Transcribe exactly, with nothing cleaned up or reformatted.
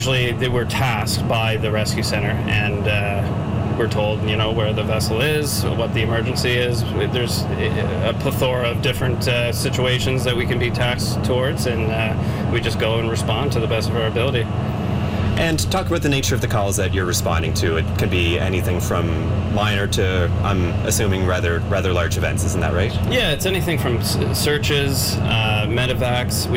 Usually they were tasked by the rescue center, and uh, we're told, you know, where the vessel is, what the emergency is. There's a plethora of different uh, situations that we can be tasked towards, and uh, we just go and respond to the best of our ability. And talk about the nature of the calls that you're responding to. It could be anything from minor to, I'm assuming, rather rather large events. Isn't that right? Yeah, it's anything from s- searches, uh, medevacs. We